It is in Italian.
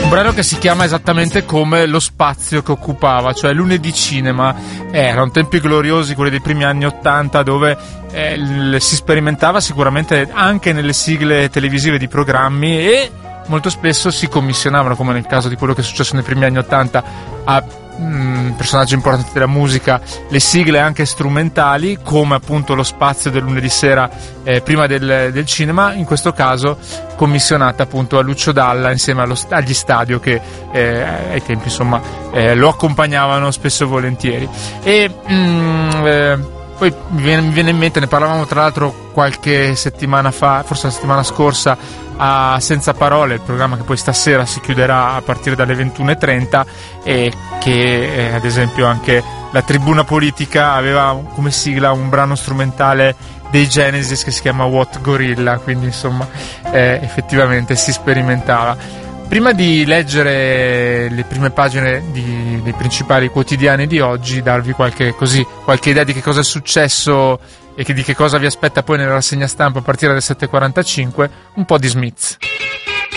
Un brano che si chiama esattamente come lo spazio che occupava, cioè Lunedì Cinema. Erano tempi gloriosi, quelli dei primi anni '80, dove si sperimentava sicuramente anche nelle sigle televisive di programmi, e molto spesso si commissionavano, come nel caso di quello che è successo nei primi anni '80 a personaggi importanti della musica, le sigle anche strumentali, come appunto lo spazio del lunedì sera prima del cinema, in questo caso commissionata appunto a Lucio Dalla insieme agli Stadio, che ai tempi insomma lo accompagnavano spesso e volentieri. E poi mi viene in mente, ne parlavamo tra l'altro qualche settimana fa, forse la settimana scorsa, a Senza Parole, il programma che poi stasera si chiuderà a partire dalle 21:30, e che ad esempio anche la Tribuna Politica aveva come sigla un brano strumentale dei Genesis che si chiama What Gorilla, quindi insomma effettivamente si sperimentava. Prima di leggere le prime pagine dei principali quotidiani di oggi, darvi qualche idea di che cosa è successo e di che cosa vi aspetta poi nella rassegna stampa a partire dalle 7:45, un po' di Smiths.